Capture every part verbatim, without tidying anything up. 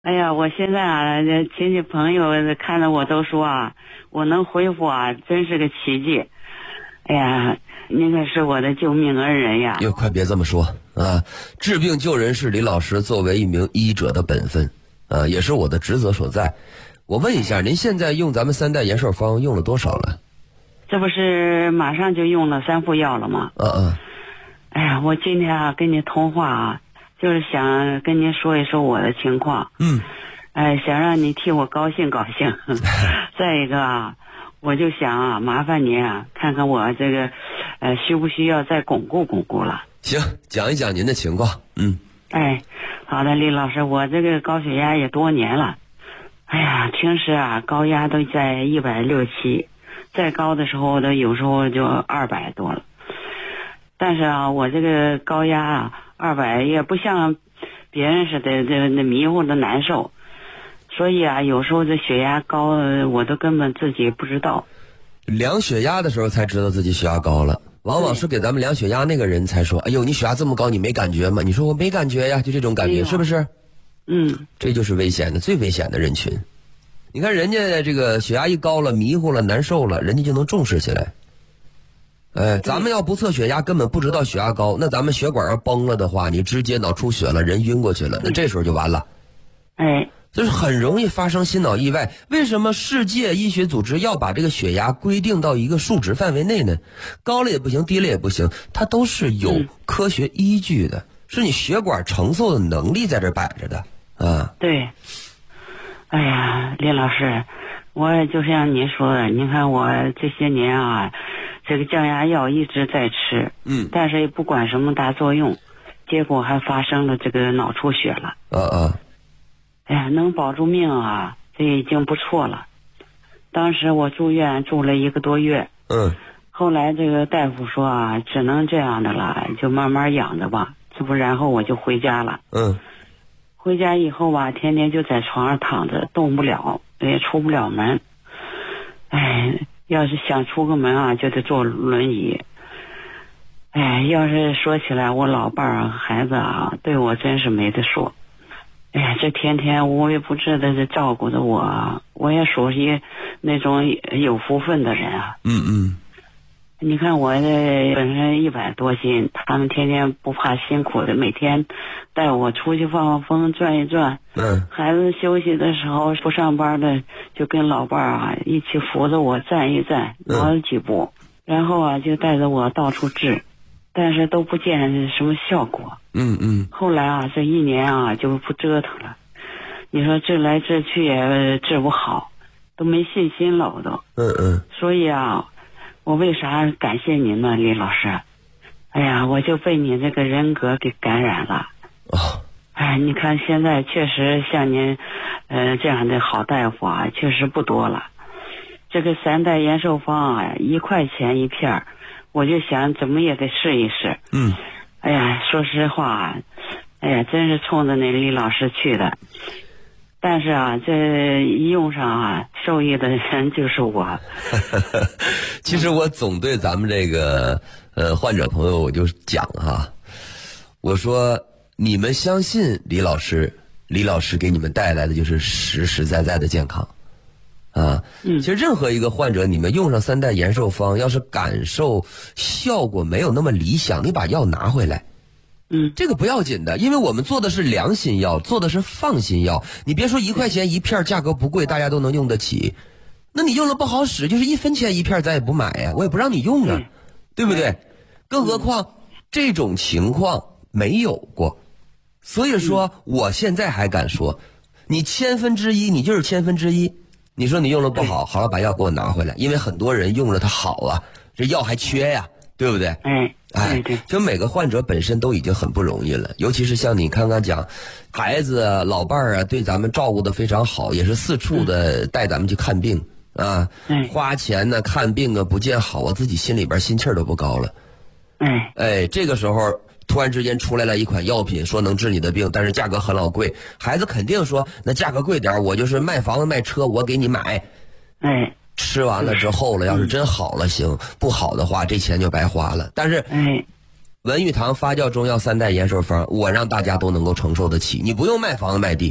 哎呀，我现在啊，这亲戚朋友看着我都说啊，我能恢复啊，真是个奇迹。哎呀，您可是我的救命恩人呀！ 哟，快别这么说啊！治病救人是李老师作为一名医者的本分，啊，也是我的职责所在。我问一下，您现在用咱们三代延寿方用了多少了？ 这不是马上就用了三副药了吗？ 嗯嗯。 哎呀，我今天啊跟你通话啊，就是想跟您说一说我的情况。 嗯。 哎，想让你替我高兴高兴。再一个啊，我就想啊，麻烦您啊，看看我这个，呃，需不需要再巩固巩固了？ 行，讲一讲您的情况。嗯。 哎，好的，李老师，我这个高血压也多年了。哎呀，平时啊，高压都在一百六七，再高的时候都有时候就二百多了。但是啊，我这个高压啊，二百也不像别人似的这那迷糊的难受，所以啊，有时候这血压高，我都根本自己不知道。 量血压的时候才知道自己血压高了，往往是给咱们量血压那个人才说：“哎呦，你血压这么高，你没感觉吗？”你说我没感觉呀，就这种感觉，是不是？ 嗯， 这就是危险的，最危险的人群。你看人家这个血压一高了，迷糊了，难受了，人家就能重视起来。哎，咱们要不测血压，根本不知道血压高，那咱们血管要崩了的话，你直接脑出血了，人晕过去了，那这时候就完了。 哎， 就是很容易发生心脑意外。为什么世界医学组织要把这个血压规定到一个数值范围内呢？高了也不行，低了也不行，它都是有科学依据的，是你血管承受的能力在这摆着的啊。 对。哎呀，李老师，我也就像您说的，您看我这些年啊，这个降压药一直在吃， 嗯， 但是也不管什么大作用，结果还发生了这个脑出血了。 啊啊！ 哎呀，能保住命啊，这已经不错了。当时我住院住了一个多月， 嗯， 后来这个大夫说啊，只能这样的了，就慢慢养着吧。这不，然后我就回家了。 嗯， 回家以后吧，天天就在床上躺着，动不了，也出不了门。哎，要是想出个门啊，就得坐轮椅。哎，要是说起来，我老伴儿啊、孩子啊，对我真是没得说。哎呀，这天天无微不至的照顾着我，我也属于那种有福分的人啊。 嗯嗯。 你看我这本身一百多斤，他们天天不怕辛苦的，每天带我出去放放风，转一转。 嗯。 孩子休息的时候不上班的，就跟老伴儿啊一起扶着我站一站，挪几步，然后啊就带着我到处治。但是都不见什么效果。 嗯嗯。 后来啊，这一年啊就不折腾了。你说治来治去也治不好，都没信心了我都。 嗯嗯。 所以啊，我为啥感谢您呢，李老师？哎呀，我就被你这个人格给感染了。 哦。 哎，你看现在确实像您，呃这样的好大夫啊，确实不多了。这个三代延寿方啊，一块钱一片。我就想怎么也得试一试。 嗯。 哎呀，说实话，哎呀，真是冲着那李老师去的。但是啊，这一用上啊，受益的人就是我。 其实我总对咱们这个呃患者朋友，我就讲哈，我说你们相信李老师，李老师给你们带来的就是实实在在的健康。啊，其实任何一个患者，你们用上三代延寿方，要是感受效果没有那么理想，你把药拿回来， 嗯， 这个不要紧的，因为我们做的是良心药，做的是放心药。你别说一块钱一片，价格不贵，大家都能用得起。那你用了不好使，就是一分钱一片，咱也不买呀，我也不让你用啊，对不对？更何况这种情况没有过，所以说我现在还敢说，你千分之一，你就是千分之一。你说你用了不好，好了，把药给我拿回来，因为很多人用了它好啊，这药还缺呀，对不对？ 哎， 哎， 对， 就每个患者本身都已经很不容易了，尤其是像你刚刚讲，孩子啊、老伴儿啊，对咱们照顾的非常好，也是四处的带咱们去看病啊，花钱呢、看病啊不见好啊，自己心里边心气儿都不高了。 哎， 哎，这个时候突然之间出来了一款药品，说能治你的病，但是价格很老贵，孩子肯定说那价格贵点，我就是卖房子卖车，我给你买。 哎， 吃完了之后了，要是真好了行，不好的话这钱就白花了。但是， 哎， 文玉堂发酵中药三代延寿方，我让大家都能够承受得起，你不用卖房子卖地，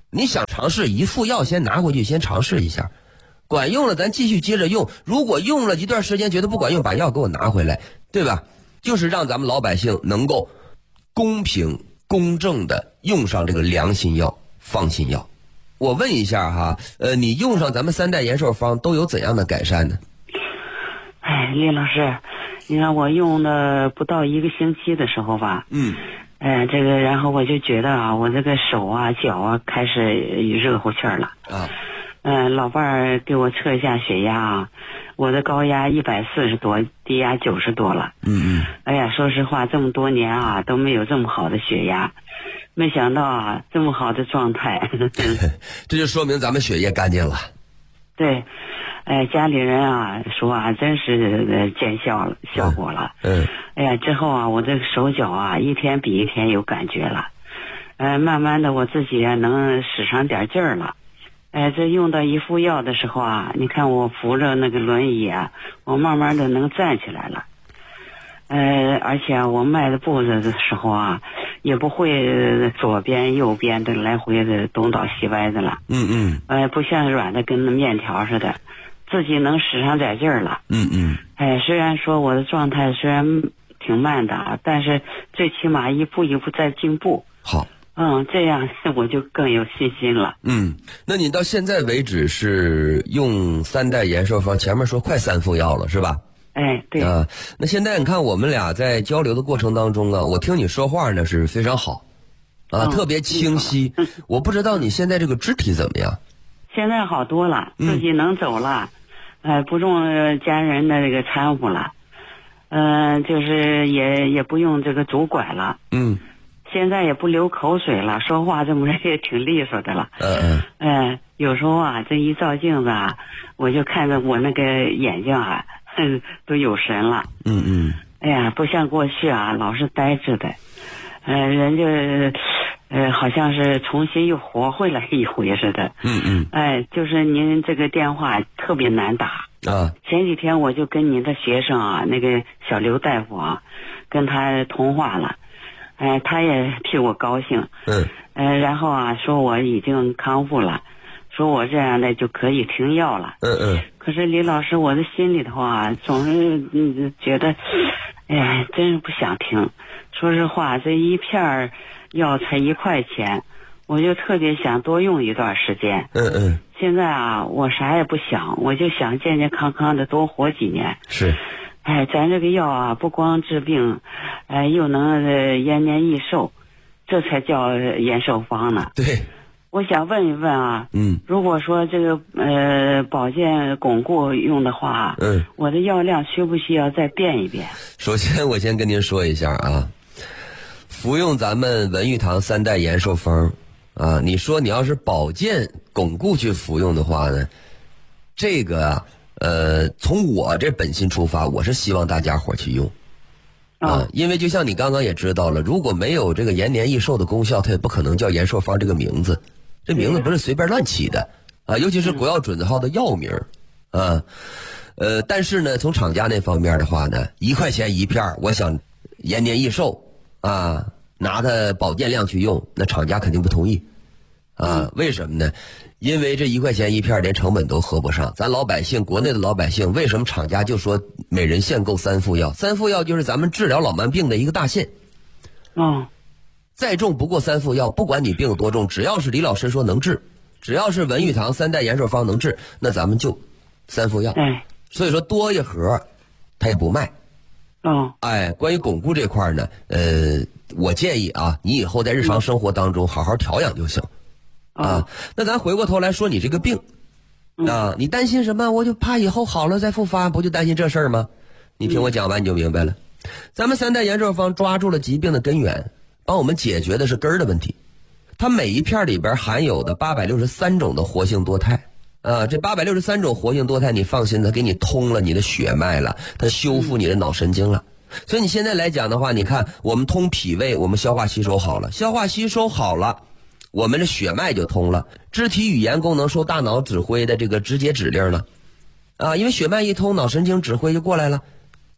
你想尝试一副药先拿回去先尝试一下，管用了咱继续接着用，如果用了一段时间觉得不管用，把药给我拿回来，对吧？就是让咱们老百姓能够公平公正的用上这个良心药放心药。我问一下哈，呃，你用上咱们三代延寿方都有怎样的改善呢？ 哎，李老师，你看我用的不到一个星期的时候吧， 嗯， 哎，这个然后我就觉得啊，我这个手啊脚啊开始热乎气儿了啊。 嗯、呃，老伴儿给我测一下血压啊，我的高压一百四十多，低压九十多了。 嗯嗯。 哎呀，说实话，这么多年啊都没有这么好的血压，没想到啊这么好的状态。 这就说明咱们血液干净了。 对，哎，家里人啊说啊，真是呃见效了，效果了。 嗯。嗯哎呀，之后啊，我这个手脚啊一天比一天有感觉了，呃，慢慢的我自己啊能使上点劲儿了。哎，这用到一副药的时候啊，你看我扶着那个轮椅啊，我慢慢的能站起来了。呃，而且啊，我迈的步子的时候啊，也不会左边右边的来回的东倒西歪的了。 嗯嗯。 呃，不像软的跟那面条似的，自己能使上点劲儿了。 嗯嗯。 哎，虽然说我的状态虽然挺慢的，但是最起码一步一步在进步。 好。 嗯，这样我就更有信心了。 嗯，那你到现在为止是用三代延寿方，前面说快三副药了是吧？ 哎，对啊。那现在你看我们俩在交流的过程当中啊，我听你说话呢是非常好啊， 嗯、 特别清晰、嗯。我不知道你现在这个肢体怎么样？ 现在好多了，自己能走了，嗯、呃，不用家人的这个搀扶了，嗯、呃，就是也也不用这个拄拐了。 嗯。 现在也不流口水了，说话这么也挺利索的了。 嗯嗯。 呃，有时候啊，这一照镜子啊，我就看着我那个眼睛啊，哼，都有神了。 嗯嗯。 哎呀，不像过去啊，老是呆滞的，呃，人就呃好像是重新又活回来一回似的。 嗯嗯。 哎，就是您这个电话特别难打啊。 前几天我就跟您的学生啊，那个小刘大夫啊，跟他通话了。哎，他也替我高兴。 嗯。 呃，然后啊，说我已经康复了，说我这样的就可以停药了。 嗯嗯。 可是李老师，我的心里头啊，总是嗯觉得，哎呀，真是不想停。说实话，这一片药才一块钱，我就特别想多用一段时间。 嗯嗯。 现在啊，我啥也不想，我就想健健康康的多活几年。 是。 哎，咱这个药啊，不光治病，哎，又能呃延年益寿，这才叫延寿方呢。 对。 我想问一问啊， 嗯， 如果说这个呃保健巩固用的话， 嗯， 我的药量需不需要再变一变？ 首先，我先跟您说一下啊，服用咱们文玉堂三代延寿方啊，你说你要是保健巩固去服用的话呢，这个啊。呃，从我这本心出发，我是希望大家伙去用啊、 哦， 因为就像你刚刚也知道了，如果没有这个延年益寿的功效，它也不可能叫延寿方这个名字，这名字不是随便乱起的啊，尤其是国药准字号的药名啊。呃，但是呢，从厂家那方面的话呢，一块钱一片，我想延年益寿啊，拿它保健量去用，那厂家肯定不同意啊。为什么呢？因为这一块钱一片连成本都合不上，咱老百姓，国内的老百姓，为什么厂家就说每人限购三副药？三副药就是咱们治疗老慢病的一个大限。 哦， 再重不过三副药，不管你病有多重，只要是李老师说能治，只要是文玉堂三代延寿方能治，那咱们就三副药。 哎， 所以说多一盒，他也不卖。 哦， 哎，关于巩固这块呢，呃，我建议啊，你以后在日常生活当中好好调养就行。啊，那咱回过头来说你这个病啊，你担心什么？我就怕以后好了再复发，不就担心这事儿吗？你听我讲完你就明白了。咱们三代延寿方抓住了疾病的根源，帮我们解决的是根儿的问题。它每一片里边含有的八百六十三种的活性多肽啊，这八百六十三种活性多肽，你放心，它给你通了你的血脉了，它修复你的脑神经了。所以你现在来讲的话，你看我们通脾胃，我们消化吸收好了，消化吸收好了。我们的血脉就通了，肢体语言功能受大脑指挥的这个直接指令了，啊，因为血脉一通，脑神经指挥就过来了，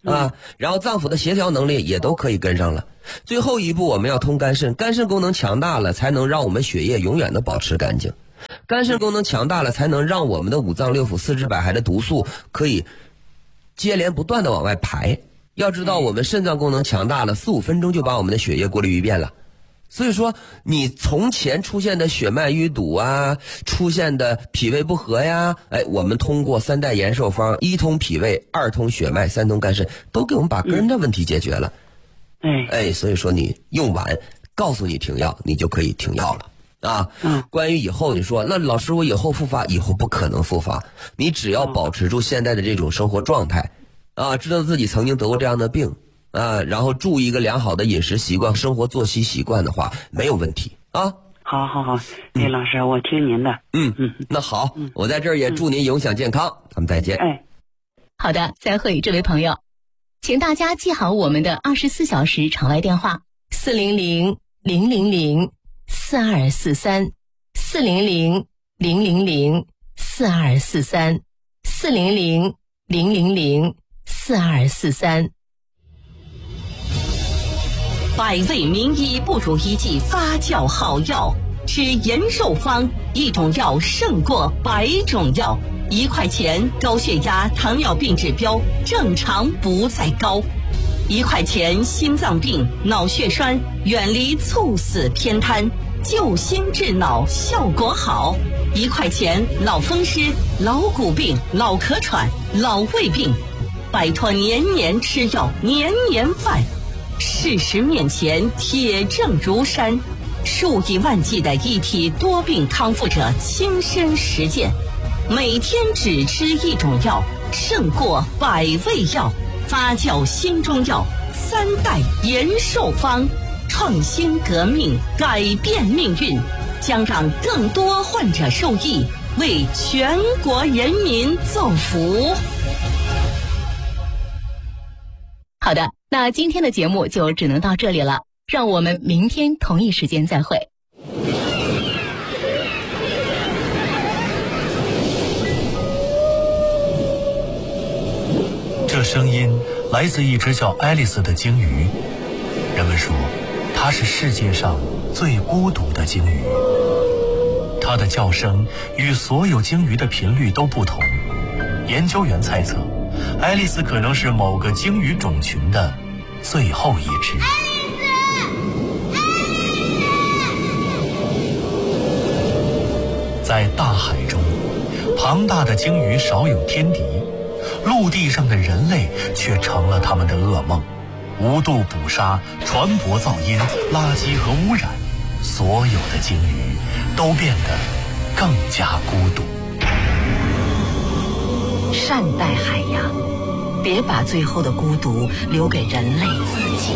啊，然后脏腑的协调能力也都可以跟上了。最后一步我们要通肝肾，肝肾功能强大了，才能让我们血液永远的保持干净。肝肾功能强大了，才能让我们的五脏六腑、四肢百骸的毒素可以接连不断的往外排。要知道我们肾脏功能强大了，四五分钟就把我们的血液过滤一遍了。所以说你从前出现的血脉淤堵啊，出现的脾胃不和呀，哎，我们通过三代延寿方，一通脾胃，二通血脉，三通肝肾，都给我们把根的问题解决了。 哎哎，所以说你用完告诉你停药，你就可以停药了啊。 嗯， 关于以后你说那老师我以后复发，以后不可能复发，你只要保持住现在的这种生活状态啊，知道自己曾经得过这样的病啊，然后注意一个良好的饮食习惯、生活作息习惯的话，没有问题啊。 好好好，哎，老师，我听您的。 嗯嗯，那好，嗯、我在这儿也祝您永享健康，嗯、咱们再见。 哎， 好的，再会，这位朋友，请大家记好我们的二十四小时场外电话：四零零零零零四二四三，四零零零零零四二四三，四零零零零零四二四三。 百味名医不如一剂发酵好药，吃延寿方，一种药胜过百种药。一块钱，高血压、糖尿病指标正常不再高；一块钱，心脏病、脑血栓远离猝死偏瘫，救心治脑效果好；一块钱，脑风湿、老骨病、脑咳喘、老胃病，摆脱年年吃药、年年犯。事实面前，铁证如山，数以万计的一体多病康复者亲身实践，每天只吃一种药，胜过百味药。发酵新中药，三代延寿方，创新革命，改变命运，将让更多患者受益，为全国人民造福。 好的，那今天的节目就只能到这里了，让我们明天同一时间再会。 这声音来自一只叫爱丽丝的鲸鱼，人们说它是世界上最孤独的鲸鱼。它的叫声与所有鲸鱼的频率都不同，研究员猜测爱丽丝可能是某个鲸鱼种群的最后一只。在大海中，庞大的鲸鱼少有天敌，陆地上的人类却成了他们的噩梦。无度捕杀、船舶噪音、垃圾和污染，所有的鲸鱼都变得更加孤独。 善待海洋，别把最后的孤独留给人类自己。